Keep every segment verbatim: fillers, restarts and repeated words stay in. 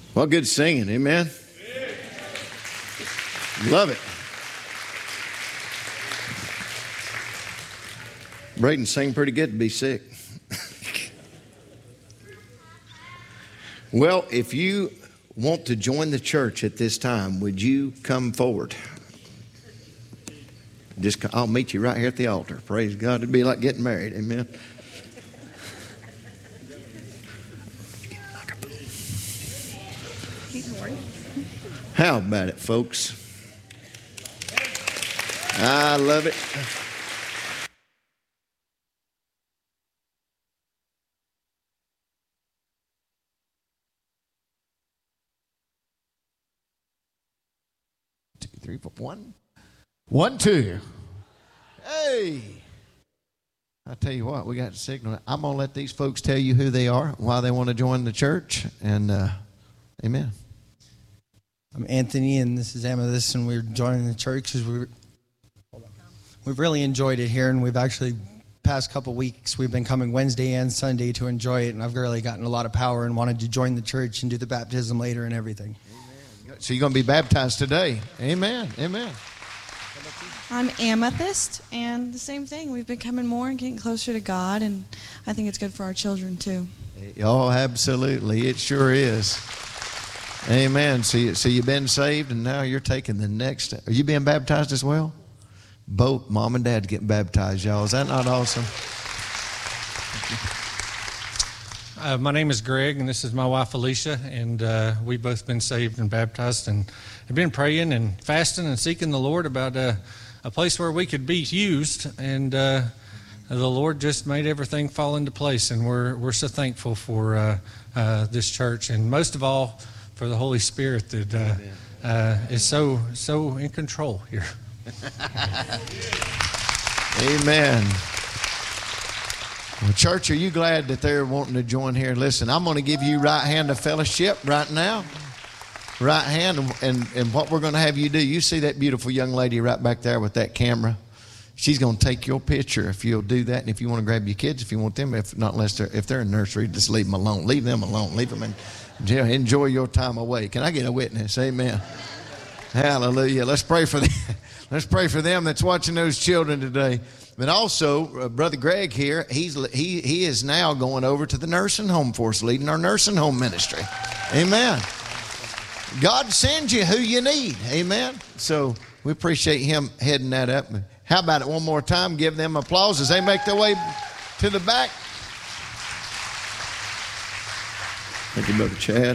Well, good singing, amen. Love it. Braden sang pretty good to be sick. Well, if you want to join the church at this time, would you come forward? Just, I'll meet you right here at the altar. Praise God. It'd be like getting married. Amen. How about it, folks? I love it. Two, three, four, one. One, two. Hey. I tell you what, we got the signal. I'm going to let these folks tell you who they are, why they want to join the church, and uh, amen. I'm Anthony, and this is Amethyst, and we're joining the church because we we've really enjoyed it here, and we've actually, past couple weeks, we've been coming Wednesday and Sunday to enjoy it, and I've really gotten a lot of power and wanted to join the church and do the baptism later and everything. Amen. So you're going to be baptized today. Amen. Amen. I'm Amethyst, and the same thing. We've been coming more and getting closer to God, and I think it's good for our children, too. Oh, absolutely. It sure is. Amen. So, you, so you've been saved, and now you're taking the next. Are you being baptized as well? Both mom and dad getting baptized, y'all. Is that not awesome? Uh, my name is Greg, and this is my wife, Alicia, and uh, we've both been saved and baptized, and have been praying and fasting and seeking the Lord about uh, a place where we could be used, and uh, the Lord just made everything fall into place, and we're we're so thankful for uh, uh, this church, and most of all, for the Holy Spirit that uh, uh, is so so in control here. Amen. Well, church, are you glad that they're wanting to join here? Listen, I'm going to give you right hand of fellowship right now. Right hand, and, and what we're going to have you do, you see that beautiful young lady right back there with that camera? She's going to take your picture if you'll do that. And if you want to grab your kids, if you want them, if not, unless they're, if they're in nursery, just leave them alone. Leave them alone. Leave them and enjoy your time away. Can I get a witness? Amen. Hallelujah. Let's pray for them. Let's pray for them that's watching those children today. But also, uh, Brother Greg here, he's he he is now going over to the nursing home for us, leading our nursing home ministry. Amen. God sends you who you need. Amen. So we appreciate him heading that up. How about it one more time? Give them applause as they make their way to the back. Thank you, Brother Chad.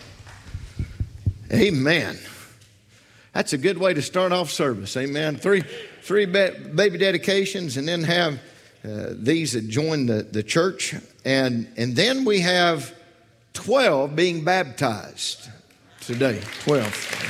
Amen. That's a good way to start off service. Amen. Three three baby dedications, and then have uh, these that join the, the church. And, and then we have twelve being baptized today. twelve.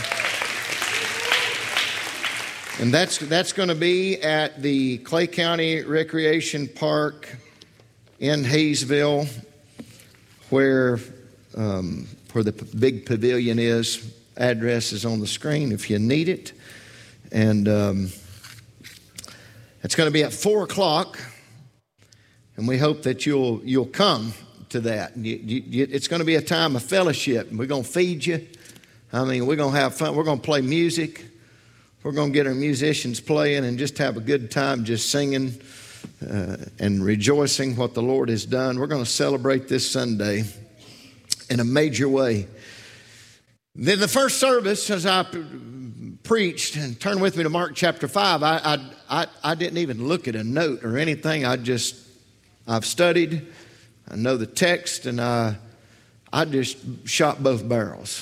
And that's that's going to be at the Clay County Recreation Park in Hayesville, where um, where the p- big pavilion is. Address is on the screen if you need it. And um, it's going to be at four o'clock. And we hope that you'll you'll come to that. You, you, it's going to be a time of fellowship. And we're going to feed you. I mean, we're going to have fun. We're going to play music. We're going to get our musicians playing and just have a good time just singing uh, and rejoicing what the Lord has done. We're going to celebrate this Sunday in a major way. Then the first service, as I preached, and turn with me to Mark chapter five, I, I, I, I didn't even look at a note or anything. I just, I've studied, I know the text, and I, I just shot both barrels.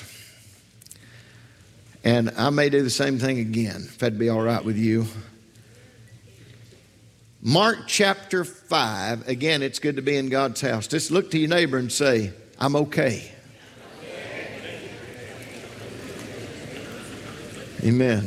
And I may do the same thing again, if that'd be all right with you. Mark chapter five, again, it's good to be in God's house. Just look to your neighbor and say, I'm okay. Amen.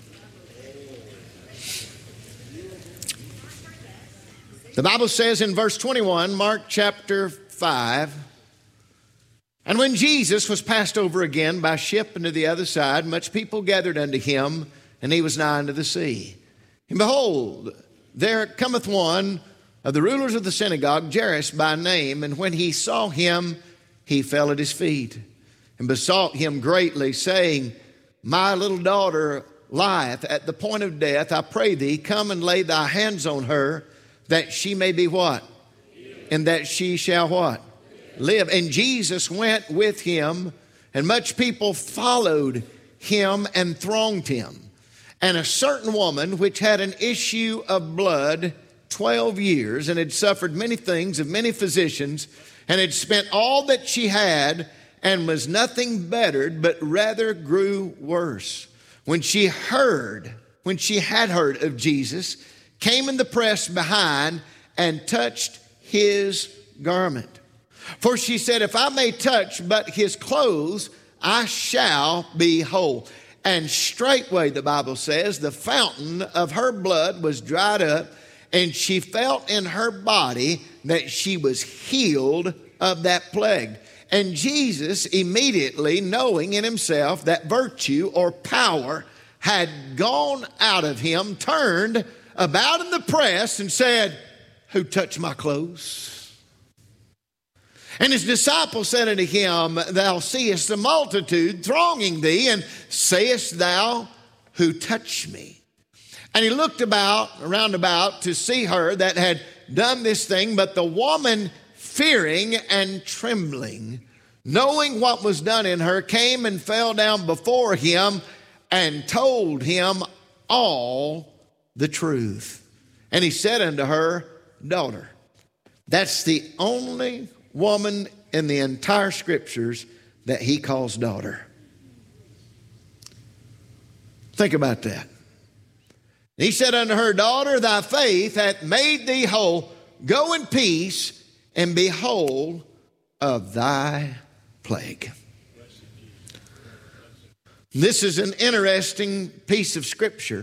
The Bible says in verse twenty-one, Mark chapter five, and when Jesus was passed over again by ship into the other side, much people gathered unto him, and he was nigh unto the sea. And behold, there cometh one of the rulers of the synagogue, Jairus by name, and when he saw him, he fell at his feet, and besought him greatly, saying, My little daughter lieth at the point of death. I pray thee, come and lay thy hands on her, that she may be what? And that she shall what? Live. And Jesus went with him, and much people followed him and thronged him. And a certain woman which had an issue of blood twelve years, and had suffered many things of many physicians, and had spent all that she had, and was nothing bettered, but rather grew worse. When she heard, when she had heard of Jesus, came in the press behind and touched his garment. For she said, If I may touch but his clothes, I shall be whole. And straightway, the Bible says, the fountain of her blood was dried up, and she felt in her body that she was healed of that plague. And Jesus, immediately knowing in himself that virtue or power had gone out of him, turned about in the press and said, Who touched my clothes? And his disciples said unto him, Thou seest the multitude thronging thee, and sayest thou, Who touched me? And he looked about, around about, to see her that had done this thing. But the woman, fearing and trembling, knowing what was done in her, came and fell down before him and told him all the truth. And he said unto her, Daughter. That's the only woman in the entire scriptures that he calls daughter. Think about that. He said unto her, Daughter, thy faith hath made thee whole. Go in peace and be whole of thy plague. This is an interesting piece of scripture.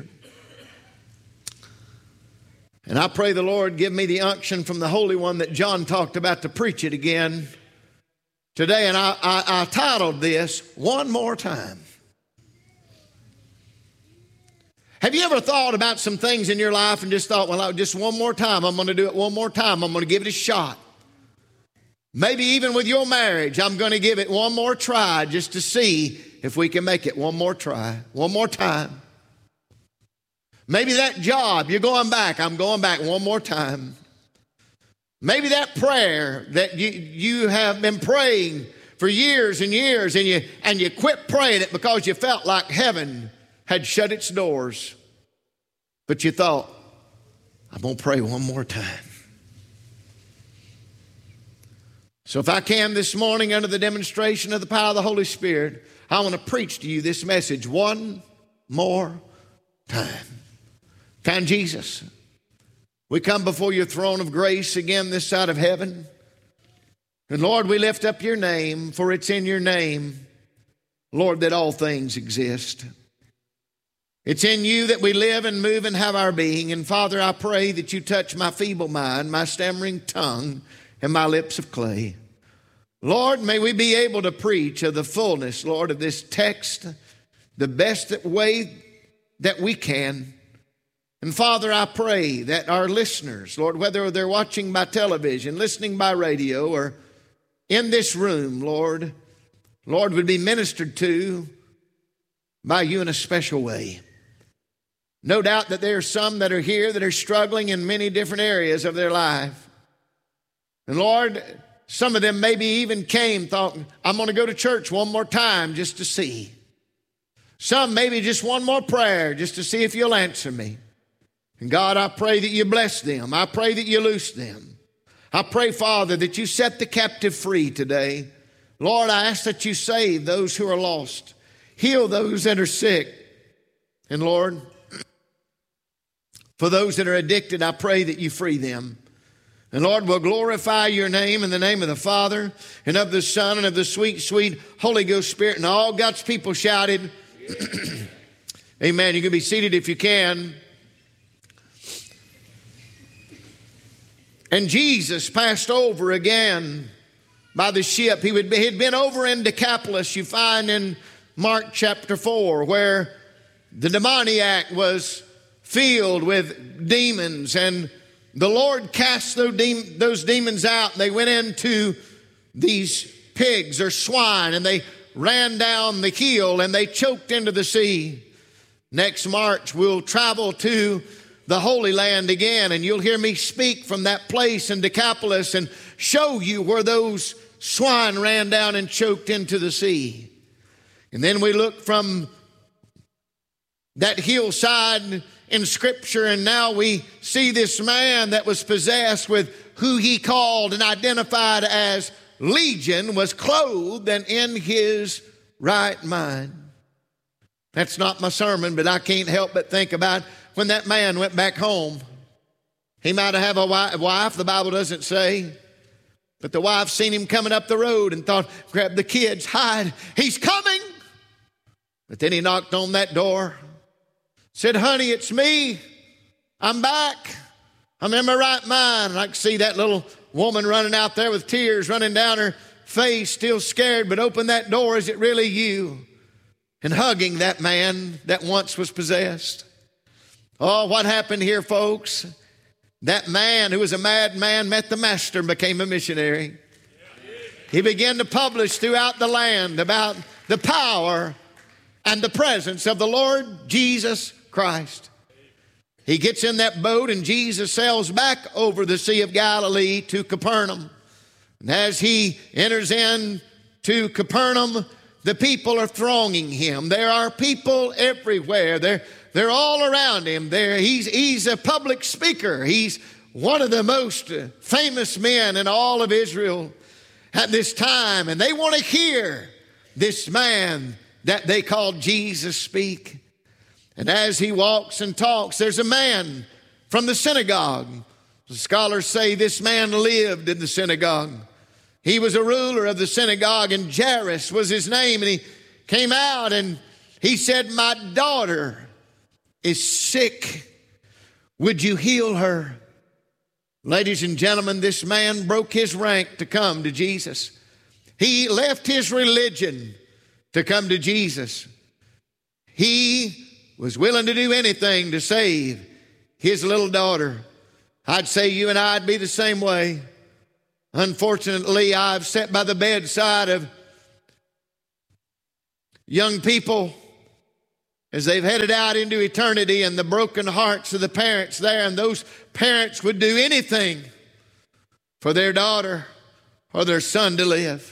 And I pray the Lord give me the unction from the Holy One that John talked about to preach it again today. And I, I, I titled this, One More Time. Have you ever thought about some things in your life and just thought, well, just one more time, I'm going to do it one more time. I'm going to give it a shot. Maybe even with your marriage, I'm going to give it one more try just to see if we can make it one more try, one more time. Maybe that job, you're going back. I'm going back one more time. Maybe that prayer that you, you have been praying for years and years, and you, and you quit praying it because you felt like heaven had shut its doors. But you thought, I'm going to pray one more time. So if I can this morning, under the demonstration of the power of the Holy Spirit, I want to preach to you this message one more time. Kind Jesus, we come before your throne of grace again this side of heaven. And Lord, we lift up your name, for it's in your name, Lord, that all things exist. It's in you that we live and move and have our being. And Father, I pray that you touch my feeble mind, my stammering tongue, and my lips of clay. Lord, may we be able to preach of the fullness, Lord, of this text, the best way that we can. And Father, I pray that our listeners, Lord, whether they're watching by television, listening by radio, or in this room, Lord, Lord, would be ministered to by you in a special way. No doubt that there are some that are here that are struggling in many different areas of their life. And Lord, some of them maybe even came, thought, I'm going to go to church one more time just to see. Some maybe just one more prayer just to see if you'll answer me. And God, I pray that you bless them. I pray that you loose them. I pray, Father, that you set the captive free today. Lord, I ask that you save those who are lost. Heal those that are sick. And Lord, for those that are addicted, I pray that you free them. And Lord, we'll glorify your name in the name of the Father and of the Son and of the sweet, sweet Holy Ghost Spirit. And all God's people shouted, amen. You can be seated if you can. And Jesus passed over again by the ship. He would be, he'd been over in Decapolis, you find in Mark chapter four, where the demoniac was filled with demons, and the Lord cast those demons out. They went into these pigs or swine, and they ran down the hill and they choked into the sea. Next March, we'll travel to the Holy Land again, and you'll hear me speak from that place in Decapolis and show you where those swine ran down and choked into the sea. And then we look from that hillside in Scripture, and now we see this man that was possessed with who he called and identified as Legion was clothed and in his right mind. That's not my sermon, but I can't help but think about when that man went back home. He might have had a wife, the Bible doesn't say. But the wife seen him coming up the road and thought, grab the kids, hide, he's coming. But then he knocked on that door, said, honey, it's me. I'm back. I'm in my right mind. And I could see that little woman running out there with tears running down her face, still scared, but open that door. Is it really you? And hugging that man that once was possessed. Oh, what happened here, folks? That man who was a madman met the master and became a missionary. He began to publish throughout the land about the power and the presence of the Lord Jesus Christ. He gets in that boat and Jesus sails back over the Sea of Galilee to Capernaum. And as he enters in to Capernaum, the people are thronging him. There are people everywhere. They're, they're all around him. They're, he's, he's a public speaker. He's one of the most famous men in all of Israel at this time. And they want to hear this man that they call Jesus speak. And as he walks and talks, there's a man from the synagogue. The scholars say this man lived in the synagogue. He was a ruler of the synagogue, and Jairus was his name. And he came out and he said, my daughter is sick. Would you heal her? Ladies and gentlemen, this man broke his rank to come to Jesus. He left his religion to come to Jesus. He was willing to do anything to save his little daughter. I'd say you and I'd be the same way. Unfortunately, I've sat by the bedside of young people as they've headed out into eternity, and the broken hearts of the parents there, and those parents would do anything for their daughter or their son to live.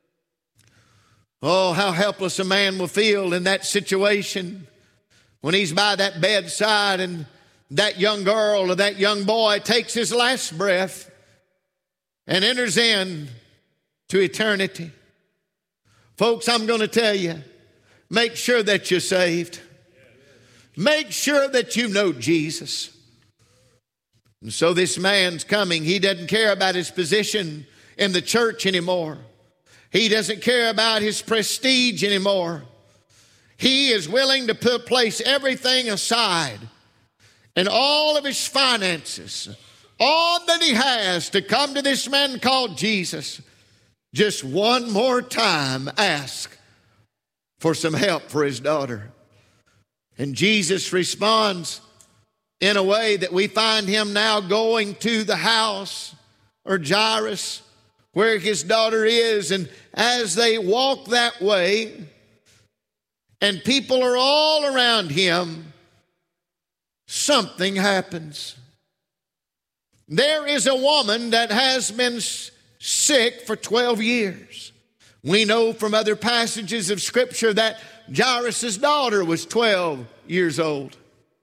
Oh, how helpless a man will feel in that situation when he's by that bedside and that young girl or that young boy takes his last breath and enters in to eternity. Folks, I'm going to tell you, make sure that you're saved. Make sure that you know Jesus. And so this man's coming. He doesn't care about his position in the church anymore. He doesn't care about his prestige anymore. He is willing to put, place everything aside and all of his finances, all that he has, to come to this man called Jesus. Just one more time ask for some help for his daughter. And Jesus responds in a way that we find him now going to the house, or Jairus, where his daughter is. And as they walk that way, and people are all around him, something happens. There is a woman that has been sick for twelve years. We know from other passages of Scripture that Jairus' daughter was twelve years old.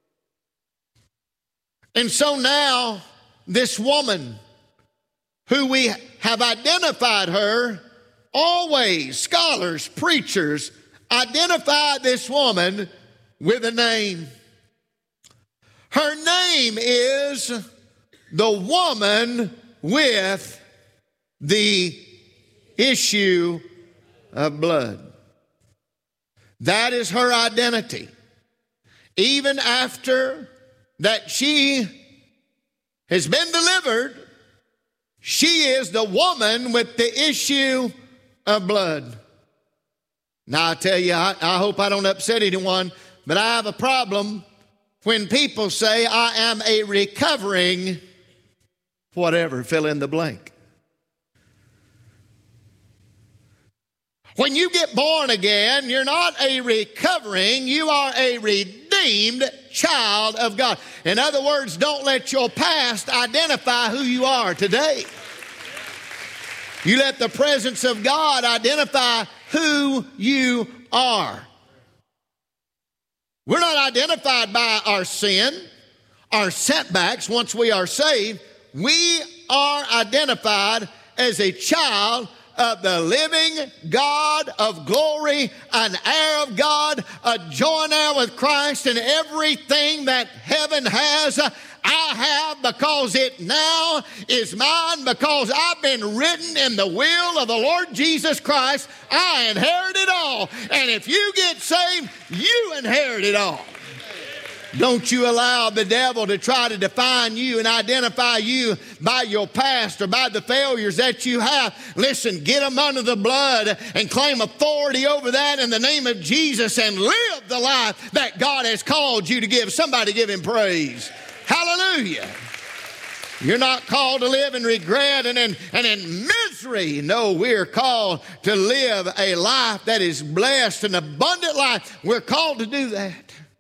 And so now this woman, who we have identified her, always scholars, preachers, identify this woman with a name. Her name is the woman with the issue of blood. That is her identity. Even after that she has been delivered, she is the woman with the issue of blood. Now I tell you, I, I hope I don't upset anyone, but I have a problem when people say I am a recovering whatever, fill in the blank. When you get born again, you're not a recovering, you are a redeemed child of God. In other words, don't let your past identify who you are today. You let the presence of God identify who you are. We're not identified by our sin, our setbacks once we are saved. We are identified as a child of the living God of glory, an heir of God, a joint heir with Christ, and everything that heaven has, I have, because it now is mine, because I've been written in the will of the Lord Jesus Christ. I inherit it all. And if you get saved, you inherit it all. Don't you allow the devil to try to define you and identify you by your past or by the failures that you have. Listen, get them under the blood and claim authority over that in the name of Jesus and live the life that God has called you to give. Somebody give him praise. Hallelujah. You're not called to live in regret and in, and in misery. No, we're called to live a life that is blessed, an abundant life. We're called to do that.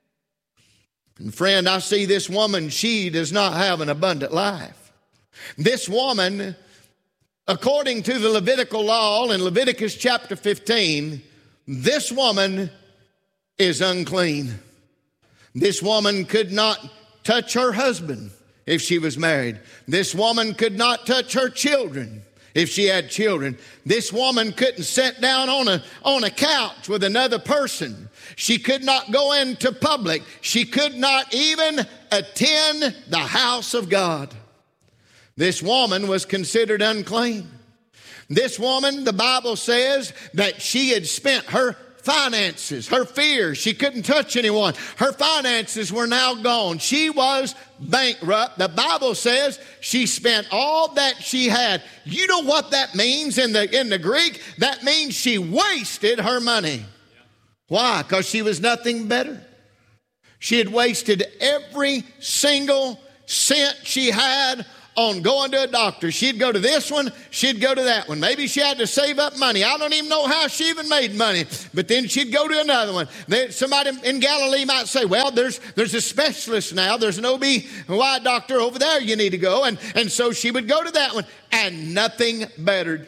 And friend, I see this woman, she does not have an abundant life. This woman, according to the Levitical law in Leviticus chapter fifteen, this woman is unclean. This woman could not touch her husband if she was married. This woman could not touch her children if she had children. This woman couldn't sit down on a, on a couch with another person. She could not go into public. She could not even attend the house of God. This woman was considered unclean. This woman, the Bible says that she had spent her finances, her fears. She couldn't touch anyone. Her finances were now gone. She was bankrupt. The Bible says she spent all that she had. You know what that means in the, in the Greek? That means she wasted her money. Why? Because she was nothing better. She had wasted every single cent she had on going to a doctor. She'd go to this one, she'd go to that one. Maybe she had to save up money. I don't even know how she even made money. But then she'd go to another one. There, somebody in Galilee might say, well, there's there's a specialist now. There's an O B G Y N doctor over there you need to go. And, and so she would go to that one, and nothing bettered.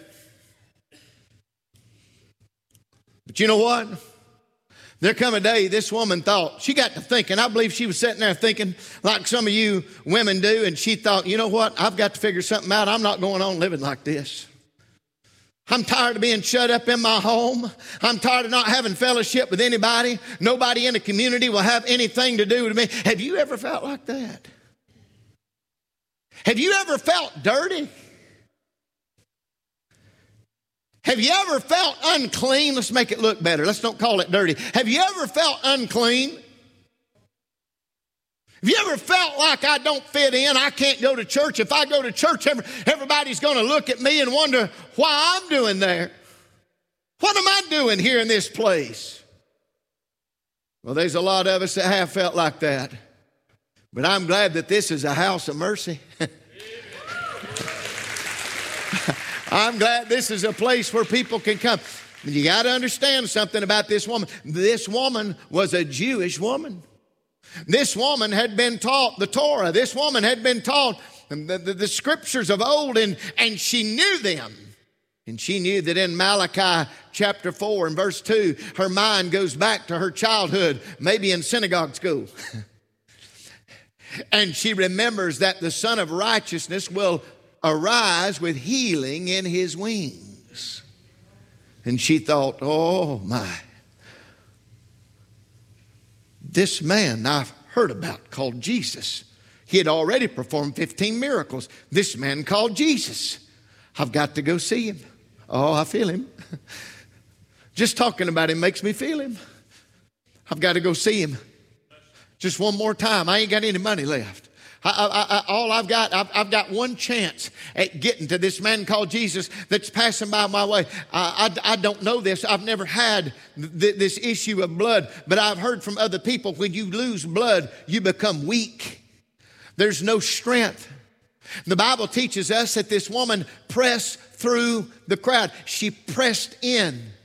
But you know what? There come a day this woman thought, she got to thinking, I believe she was sitting there thinking like some of you women do, and she thought, you know what, I've got to figure something out. I'm not going on living like this. I'm tired of being shut up in my home. I'm tired of not having fellowship with anybody. Nobody in the community will have anything to do with me. Have you ever felt like that? Have you ever felt dirty? Have you ever felt unclean? Let's make it look better. Let's don't call it dirty. Have you ever felt unclean? Have you ever felt like I don't fit in? I can't go to church. If I go to church, everybody's going to look at me and wonder why I'm doing there. What am I doing here in this place? Well, there's a lot of us that have felt like that. But I'm glad that this is a house of mercy. I'm glad this is a place where people can come. You got to understand something about this woman. This woman was a Jewish woman. This woman had been taught the Torah. This woman had been taught the, the, the scriptures of old, and, and she knew them. And she knew that in Malachi chapter four and verse two, her mind goes back to her childhood, maybe in synagogue school. And she remembers that the Son of Righteousness will arise with healing in his wings. And she thought, oh my, this man I've heard about called Jesus, he had already performed fifteen miracles. This man called Jesus, I've got to go see him. Oh, I feel him. Just talking about him makes me feel him. I've got to go see him. Just one more time. I ain't got any money left. I, I, I, all I've got, I've, I've got one chance at getting to this man called Jesus that's passing by my way. Uh, I, I don't know this. I've never had th- this issue of blood, but I've heard from other people when you lose blood, you become weak. There's no strength. The Bible teaches us that this woman pressed through the crowd. She pressed in.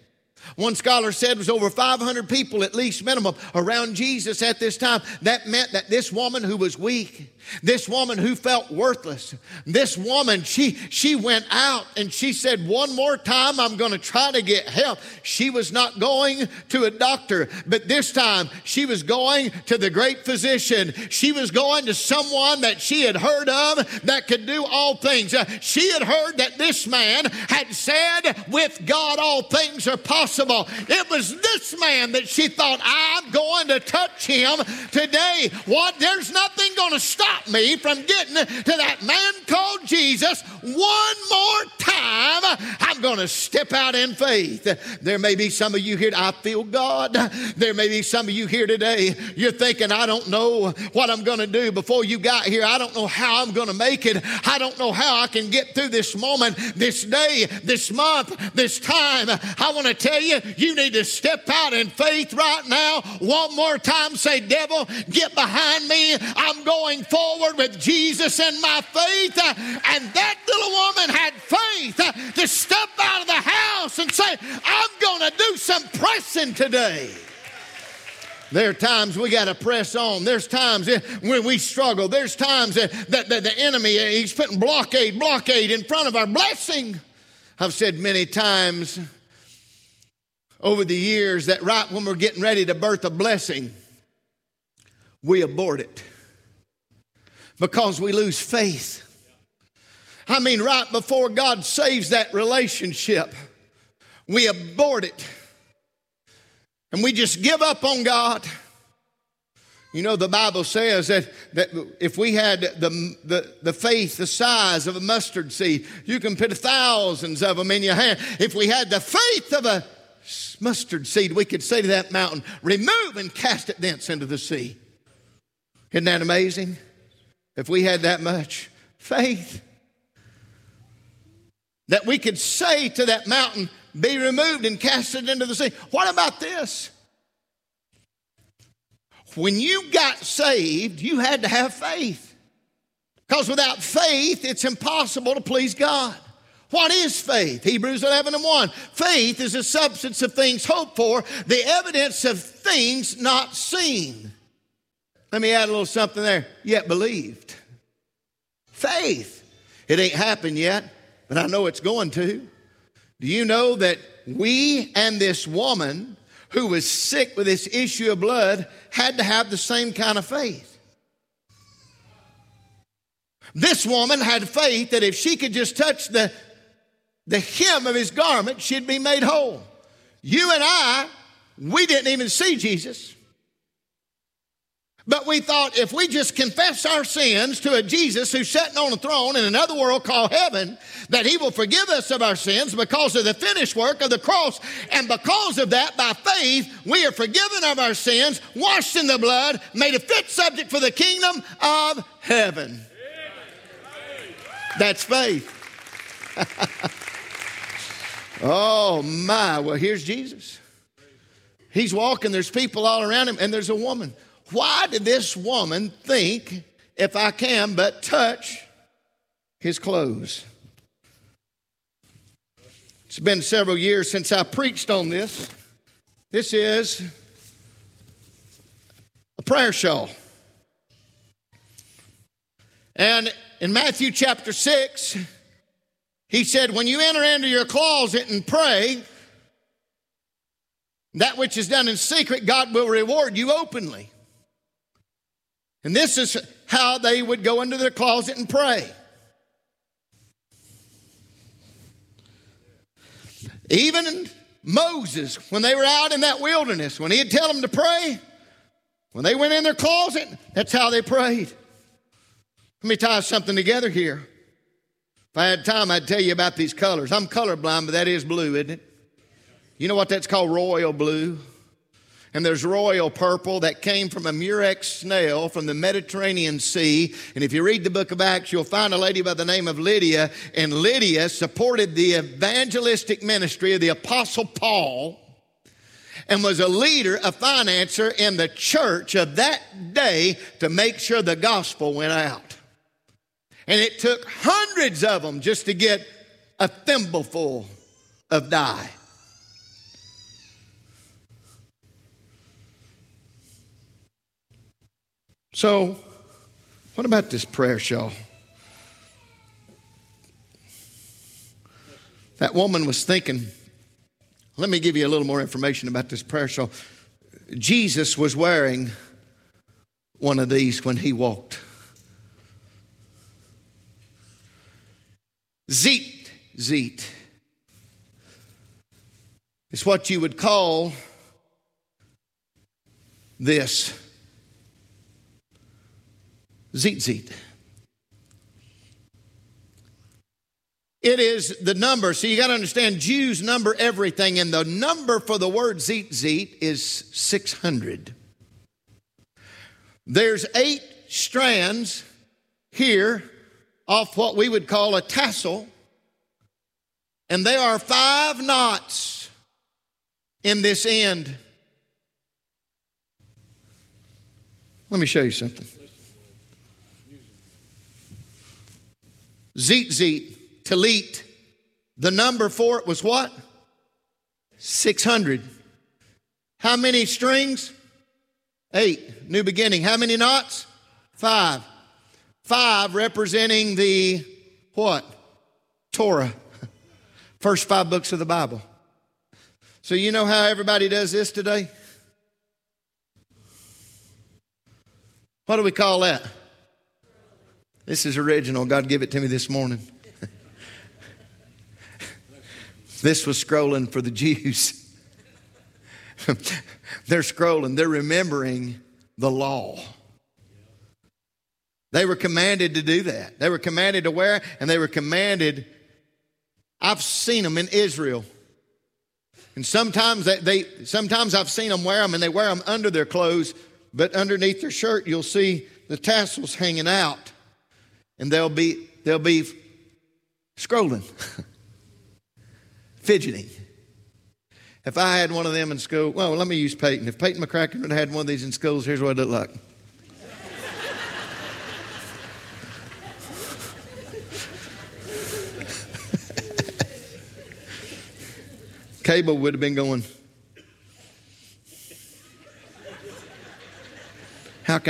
One scholar said it was over five hundred people, at least minimum, around Jesus at this time. That meant that this woman who was weak, this woman who felt worthless, this woman, she, she went out and she said, one more time, I'm going to try to get help. She was not going to a doctor, but this time she was going to the great physician. She was going to someone that she had heard of that could do all things. Uh, she had heard that this man had said, with God all things are possible. It was this man that she thought, I'm going to touch him today. What? There's nothing going to stop me from getting to that man called Jesus. One more time, I'm going to step out in faith. There may be some of you here, I feel God. There may be some of you here today, you're thinking, I don't know what I'm going to do. Before you got here, I don't know how I'm going to make it. I don't know how I can get through this moment, this day, this month, this time. I want to tell you, you need to step out in faith right now. One more time, say, devil, get behind me. I'm going forward with Jesus in my faith. And that little woman had faith to step out of the house and say, I'm going to do some pressing today. There are times we got to press on. There's times when we struggle. There's times that, that, that the enemy, he's putting blockade, blockade in front of our blessing. I've said many times over the years that right when we're getting ready to birth a blessing, we abort it because we lose faith. I mean, right before God saves that relationship, we abort it. And we just give up on God. You know, the Bible says that, that if we had the, the, the faith the size of a mustard seed, you can put thousands of them in your hand. If we had the faith of a mustard seed, we could say to that mountain, remove and cast it thence into the sea. Isn't that amazing? If we had that much faith, that we could say to that mountain, be removed and cast it into the sea. What about this? When you got saved, you had to have faith. Because without faith, it's impossible to please God. What is faith? Hebrews eleven and one. Faith is the substance of things hoped for, the evidence of things not seen. Let me add a little something there. Yet believed. Faith. It ain't happened yet, but I know it's going to. Do you know that we and this woman who was sick with this issue of blood had to have the same kind of faith? This woman had faith that if she could just touch the, the hem of his garment, she'd be made whole. You and I, we didn't even see Jesus. But we thought if we just confess our sins to a Jesus who's sitting on a throne in another world called heaven, that he will forgive us of our sins because of the finished work of the cross. And because of that, by faith, we are forgiven of our sins, washed in the blood, made a fit subject for the kingdom of heaven. That's faith. Oh my, well here's Jesus. He's walking, there's people all around him, and there's a woman. Why did this woman think, if I can but touch his clothes? It's been several years since I preached on this. This is a prayer shawl. And in Matthew chapter six, he said, when you enter into your closet and pray, that which is done in secret, God will reward you openly. And this is how they would go into their closet and pray. Even Moses, when they were out in that wilderness, when he'd tell them to pray, when they went in their closet, that's how they prayed. Let me tie something together here. If I had time, I'd tell you about these colors. I'm colorblind, but that is blue, isn't it? You know what that's called? Royal blue. And there's royal purple that came from a murex snail from the Mediterranean Sea. And if you read the book of Acts, you'll find a lady by the name of Lydia. And Lydia supported the evangelistic ministry of the Apostle Paul and was a leader, a financer in the church of that day to make sure the gospel went out. And it took hundreds of them just to get a thimbleful of dye. So, what about this prayer shawl? That woman was thinking, let me give you a little more information about this prayer shawl. Jesus was wearing one of these when he walked. Zit, zit. It's what you would call this. Zit, zit. It is the number. So you got to understand, Jews number everything, and the number for the word zit, zit is six hundred. There's eight strands here off what we would call a tassel, and there are five knots in this end. Let me show you something. Zit, zit, talit. The number for it was what? six hundred. How many strings? Eight. New beginning. How many knots? Five. Five representing the what? Torah. First five books of the Bible. So you know how everybody does this today? What do we call that? This is original. God gave it to me this morning. This was scrolling for the Jews. They're scrolling. They're remembering the law. They were commanded to do that. They were commanded to wear, and they were commanded. I've seen them in Israel. And sometimes they, they sometimes I've seen them wear them, and they wear them under their clothes, but underneath their shirt you'll see the tassels hanging out. And they'll be they'll be scrolling. Fidgeting. If I had one of them in school, well, let me use Peyton. If Peyton McCracken had had one of these in schools, here's what it looked like. Cable would have been going,